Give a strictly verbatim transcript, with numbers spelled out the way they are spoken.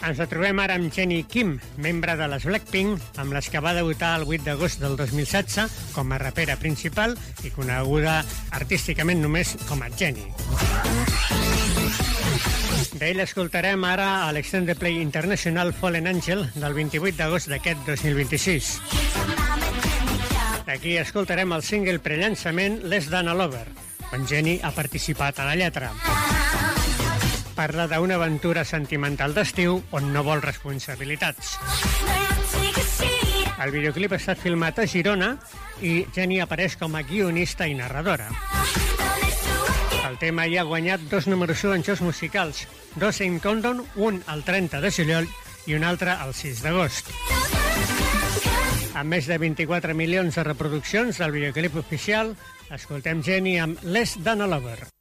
Ens trobem ara amb Jennie Kim, membre de les Blackpink, amb les que va debutar el vuit d'agost del dos mil setze com a rapera principal i coneguda artísticament només com a Jennie. D'ell escoltarem ara a l'Extended Play International Fallen Angel del vint-i-vuit d'agost d'aquest dos mil vint-i-sis. D'aquí escoltarem el single prellançament Less Than a Lover, on Jennie ha participat a la lletra. Parla d'una aventura sentimental d'estiu on no vol responsabilitats. El videoclip ha estat filmat a Girona i Jennie apareix com a guionista i narradora. El tema ja ha guanyat dos números u en jocs musicals, dos en Countdown, un el trenta de juliol i un altre el sis d'agost. Amb més de vint-i-quatre milions de reproduccions del videoclip oficial, escoltem Jennie amb Less Than a Lover.